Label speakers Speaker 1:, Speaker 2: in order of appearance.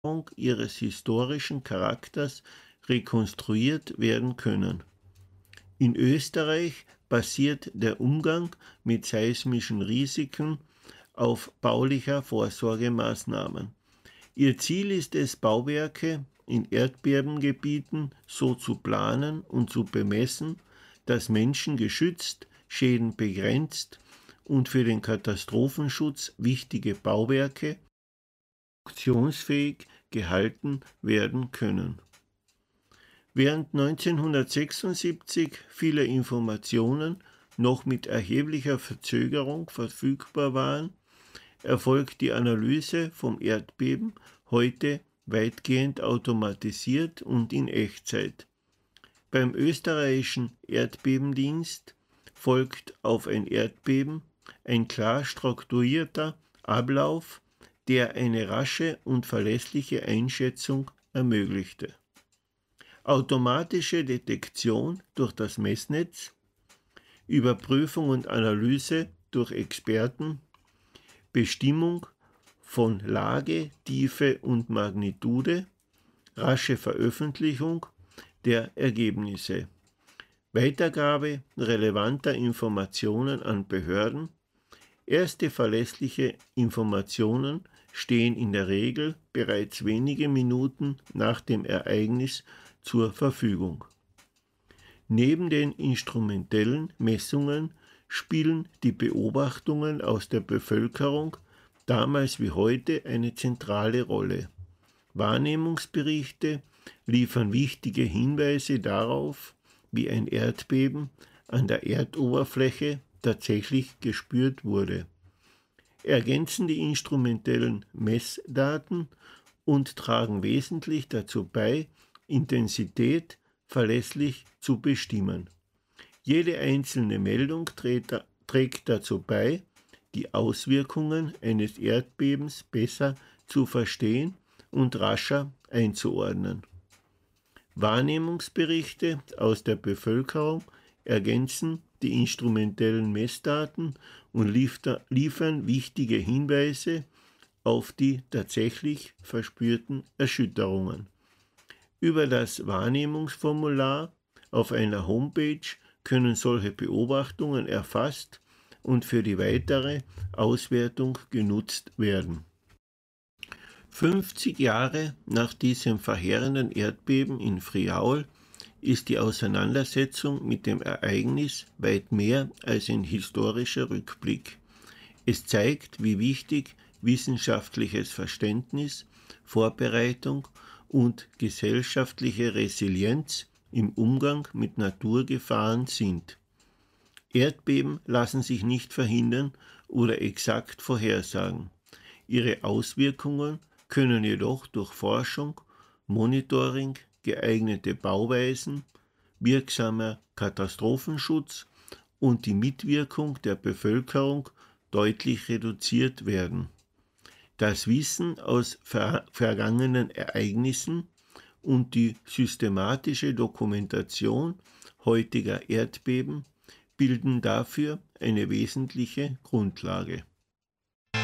Speaker 1: ihres historischen Charakters rekonstruiert werden können. In Österreich basiert der Umgang mit seismischen Risiken auf baulicher Vorsorgemaßnahmen. Ihr Ziel ist es, Bauwerke in Erdbebengebieten so zu planen und zu bemessen, dass Menschen geschützt, Schäden begrenzt und für den Katastrophenschutz wichtige Bauwerke funktionsfähig gehalten werden können. Während 1976 viele Informationen noch mit erheblicher Verzögerung verfügbar waren, erfolgt die Analyse vom Erdbeben heute weitgehend automatisiert und in Echtzeit. Beim österreichischen Erdbebendienst folgt auf ein Erdbeben ein klar strukturierter Ablauf, der eine rasche und verlässliche Einschätzung ermöglichte. Automatische Detektion durch das Messnetz, Überprüfung und Analyse durch Experten, Bestimmung von Lage, Tiefe und Magnitude, rasche Veröffentlichung der Ergebnisse, Weitergabe relevanter Informationen an Behörden. Erste verlässliche Informationen stehen in der Regel bereits wenige Minuten nach dem Ereignis zur Verfügung. Neben den instrumentellen Messungen spielen die Beobachtungen aus der Bevölkerung damals wie heute eine zentrale Rolle. Wahrnehmungsberichte liefern wichtige Hinweise darauf, wie ein Erdbeben an der Erdoberfläche tatsächlich gespürt wurde. Ergänzen die instrumentellen Messdaten und tragen wesentlich dazu bei, Intensität verlässlich zu bestimmen. Jede einzelne Meldung trägt dazu bei, die Auswirkungen eines Erdbebens besser zu verstehen und rascher einzuordnen. Wahrnehmungsberichte aus der Bevölkerung ergänzen die instrumentellen Messdaten und liefern wichtige Hinweise auf die tatsächlich verspürten Erschütterungen. Über das Wahrnehmungsformular auf einer Homepage können solche Beobachtungen erfasst und für die weitere Auswertung genutzt werden. 50 Jahre nach diesem verheerenden Erdbeben in Friaul ist die Auseinandersetzung mit dem Ereignis weit mehr als ein historischer Rückblick. Es zeigt, wie wichtig wissenschaftliches Verständnis, Vorbereitung und gesellschaftliche Resilienz im Umgang mit Naturgefahren sind. Erdbeben lassen sich nicht verhindern oder exakt vorhersagen. Ihre Auswirkungen können jedoch durch Forschung, Monitoring, geeignete Bauweisen, wirksamer Katastrophenschutz und die Mitwirkung der Bevölkerung deutlich reduziert werden. Das Wissen aus vergangenen Ereignissen und die systematische Dokumentation heutiger Erdbeben bilden dafür eine wesentliche Grundlage.